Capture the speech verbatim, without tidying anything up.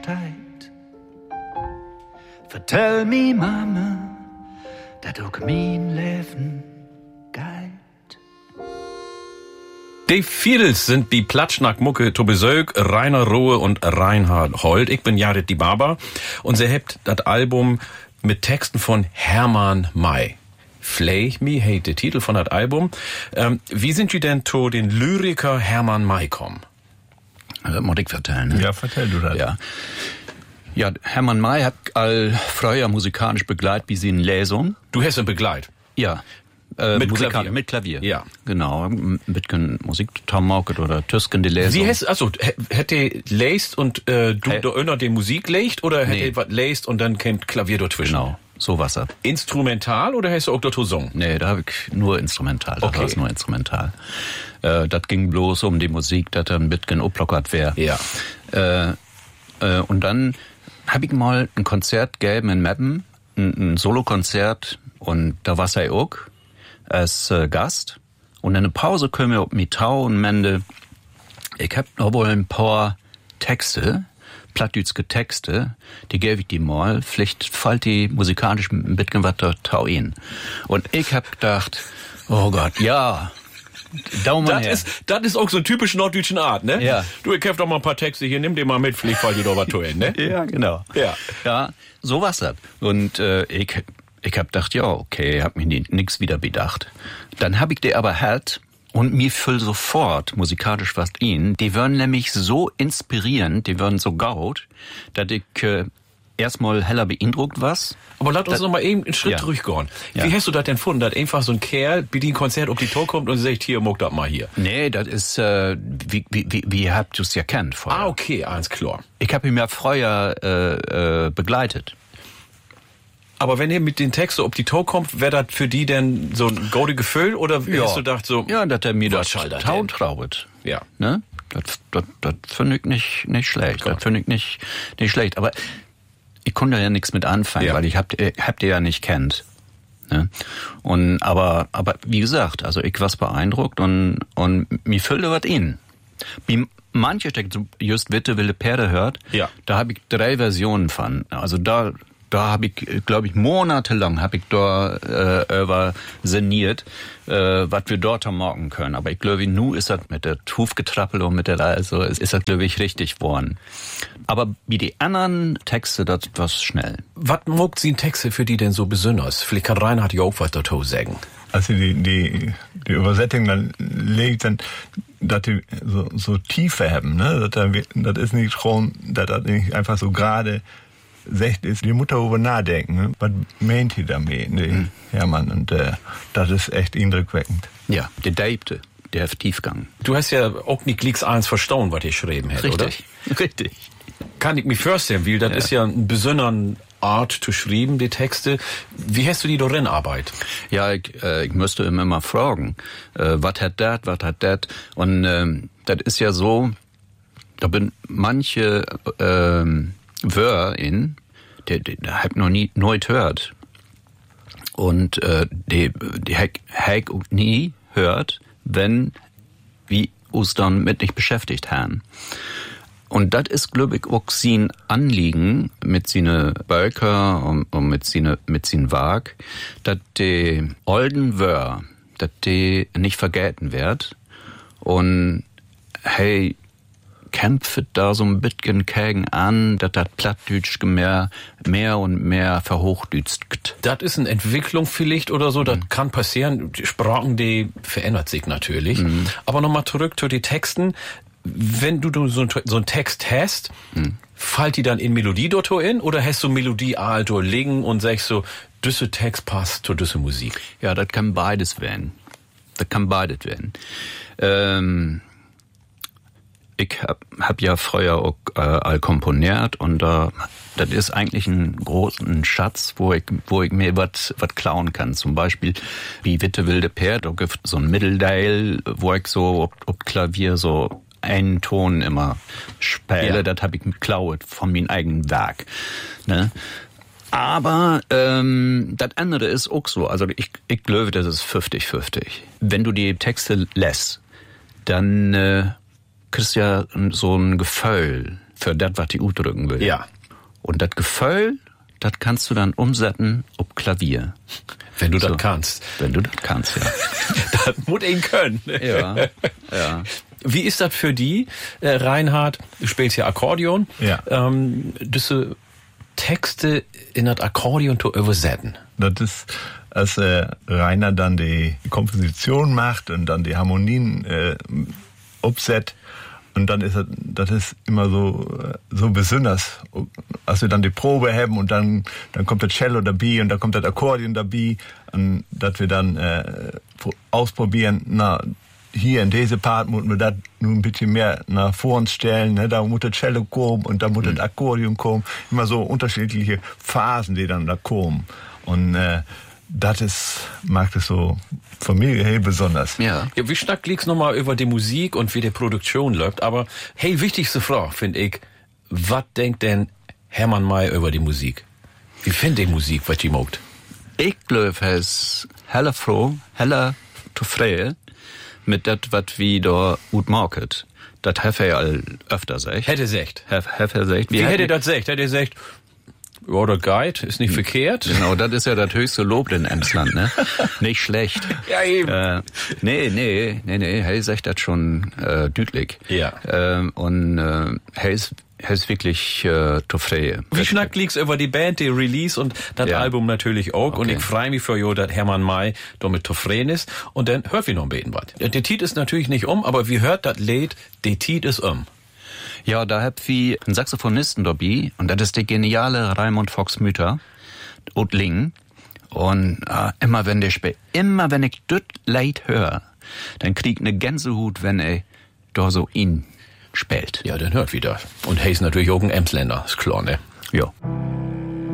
Tijd. Vertel me, Mama, dat ook mijn Leben geht. Die Fiedels sind die Platschnack-Mucke to Besög, Rainer Rohe und Reinhard Holt. Ich bin Jared die Barber und sie hebt das Album mit Texten von Hermann May. Flay Me, hey, der Titel von das Album. Ähm, wie sind Sie denn zu den Lyriker Hermann May kommen? Das muss ich vertellen, ne? Ja, vertell du das. Ja. Ja, Hermann May hat all früher musikalisch begleitet, wie sie in Lesung. Du hast ihn begleitet? Ja. Äh, mit Musikal- Klavier? Mit Klavier. Ja. Genau. Mit Musik Tomauket oder Tüsken die Lesung. Wie heißt, also, hätte lest und äh, du Hey. da inner die Musik legt oder hätte Nee. was lest und dann kennt Klavier dazwischen? Genau. So was er. Instrumental oder hast du auch dazu gesungen? Nee, da habe ich nur instrumental. Das Okay. war nur instrumental. Äh, das ging bloß um die Musik, dass er ein bisschen uplockert wäre. Ja. Äh, äh, und dann habe ich mal ein Konzert gegeben in Meppen, ein, ein Solokonzert, und da war er auch als äh, Gast. Und in der Pause können wir auf Mitau und Mende, ich hab noch wohl ein paar Texte, plattdütske Texte, die gebe ich die mal, vielleicht fällt die musikalisch ein bisschen was da tau in. Und ich hab gedacht, oh Gott, ja, Daumen Das her. ist, das ist auch so eine typische norddeutsche Art, ne? Ja. Du, ich hab doch mal ein paar Texte hier, nimm dir mal mit, vielleicht fällt dir doch was tun, ne? Ja, genau. Ja. Ja, so war's das. Und äh, ich, ich hab gedacht, ja, okay, hab mir nix wieder bedacht. Dann hab ich die aber halt, und mir fiel sofort musikalisch was in. Die würden nämlich so inspirierend, die würden so gaut, dass ich äh, erstmal heller beeindruckt was. Aber lass uns Das- noch mal eben einen Schritt Ja. zurückgehen. Ja. Wie hast du das denn gefunden, dass einfach so ein Kerl bei dem Konzert auf die Tour kommt und sagt, hier, muck das mal hier? Nee, das ist, äh, wie, wie, wie, wie habt ihr's ja kennt vorher. Ah, okay, alles klar. Ich hab ihn ja früher äh, äh, begleitet. Aber wenn ihr mit den Texten auf die Tour kommt, wäre das für die denn so ein goldes Gefühl oder hast du gedacht so, Ja, dass er mir was das soll das Tau denn? trauet. Ja. Ne? Das, das, das finde ich nicht, nicht schlecht. Das finde ich nicht, nicht schlecht. Aber ich konnte ja nichts mit anfangen, Ja. weil ich hab, hab die ja nicht kennt. Ne? Und, aber, aber wie gesagt, also ich war's beeindruckt und, und mir füllte was in. Wie manche Texte, just Witte Wille Perde hört, Ja. da habe ich drei Versionen von. Also da, da habe ich, glaube ich, monatelang habe ich da äh, über sinniert, äh, was wir dort am morgen können. Aber ich glaube, nu ist das mit der Hufgetrappel und mit der, also ist, ist das, glaube ich, richtig geworden. Aber wie die anderen Texte, das war's schnell. was muckt sie in Texte für die denn so besonders? Vielleicht kann Reinhard ja auch was dazu sagen. Also die, die, die Übersetzung dann legt dann, dass die so, so Tiefe haben, ne? Das, das ist nicht schon, dass das nicht einfach so gerade sagt ist, die Mutter über nachdenken, ne? Was meint die damit, die Mhm. Hermann? Und äh, das ist echt eindrückweckend. Ja, der Deibte, der hat Tiefgang. Du hast ja auch nicht gleich eins verstauen, was ich geschrieben hätte, oder? Richtig, richtig. Kann ich mir vorstellen, weil das Ja. ist ja eine besondere Art zu schreiben, die Texte. Wie hast du die darin arbeitet? Ja, ich, äh, ich müsste immer mal fragen, äh, was hat dat, was hat dat? Und ähm, das ist ja so, da bin manche ähm, Wörter in, der, der, der hab noch nie nooit hört. Und äh, die, die hab, hab auch nie hört, wenn wir uns dann mit nicht beschäftigt haben. Und das ist, glaube ich, auch sein Anliegen mit seinen Bölker und, und mit seinen mit seinen Wag, dass die alten Wörter, dass die nicht vergessen wird. Und hey, kämpft da so ein bisschen gegen an, dass das Plattdütsch mehr, mehr und mehr verhochdützt. Das ist eine Entwicklung vielleicht oder so, das kann passieren. Die Sprachen, die verändert sich natürlich. Mhm. Aber nochmal zurück zu den Texten. Wenn du so, so einen Text hast, Mhm. fällt die dann in Melodie dort in oder hast du Melodie all dort liegen und sagst so, düsse Text passt zu düsse Musik? Ja, das kann beides werden. Das kann beides werden. Ähm, ich hab, hab ja früher auch äh, all komponiert und da äh, das ist eigentlich ein großen Schatz, wo ich wo ich mir was was klauen kann. Zum Beispiel wie Witte Wilde Perd, da gibt so ein Mitteldale, wo ich so ob, ob Klavier so einen Ton immer spiele, Ja. das hab ich geklaut von meinem eigenen Werk. Ne? Aber ähm, das andere ist auch so. Also ich, ich glaube, das ist fünfzig fünfzig. Wenn du die Texte lässt, dann äh, kriegst du ja so ein Gefühl für das, was die ausdrücken will. Ja. Und das Gefühl, das kannst du dann umsetzen auf Klavier. Wenn du So. das kannst. Wenn du das kannst, ja. Das muss ihn können. Ja, ja. Wie ist das für die, äh, Reinhard? Du spielst ja Akkordeon. Ja. Ähm, diese Texte in das Akkordeon zu übersetzen. Das ist, als äh, Rainer dann die Komposition macht und dann die Harmonien äh, upset. Und dann ist das, das ist immer so, äh, so besonders. Als wir dann die Probe haben und dann, dann kommt das Cello dabei und dann kommt das Akkordeon dabei und dass wir dann äh, ausprobieren, na, hier in diese Part müssen wir das nur ein bisschen mehr nach vor uns stellen, ne? Da muss das Cello kommen und da muss das Akkordeon kommen. Immer so unterschiedliche Phasen, die dann da kommen. Und äh, das ist, mag das so von mir hey, besonders. Ja. Ja, wie stark liegt's nochmal über die Musik und wie die Produktion läuft. Aber hey, wichtigste Frage, finde ich, was denkt denn Hermann May über die Musik? Wie findet die Musik, was die mogt? Ich glaube, er ist heller froh, heller zufrieden mit das, was wir da gut market. Das hat er ja all öfter gesagt. Hätte sagt. Hat er gesagt. Wie Wir hätte hätten- das gesagt? Hätte er gesagt, ja, der Guide ist nicht verkehrt. Genau, das ist ja das höchste Lob in Emsland, ne? Nicht schlecht. Ja, eben. Äh, nee, nee, nee, nee, er sagt das schon äh, deutlich. Ja. Ähm, und äh, er ist, er ist wirklich äh, zufrieden. Wie schnackt liegt's über die Band, die Release und das Ja. Album natürlich auch. Und Okay. ich freue mich für jo, dass Hermann May damit zufrieden ist. Und dann hört wir noch ein bisschen was. Der Tiet ist natürlich nicht um, aber wie hört das Lied, der Tiet ist um. Ja, da hab wir einen Saxophonisten dabei und das ist der geniale Raimund Fox-Mütter, Utling. Und äh, immer wenn der spielt, immer wenn ich das Lied höre, dann krieg ich ne Gänsehut, wenn er da so ihn spielt. Ja, dann hört wieder. Und hey ist natürlich auch ein Emsländer, ist klar, ne? Ja.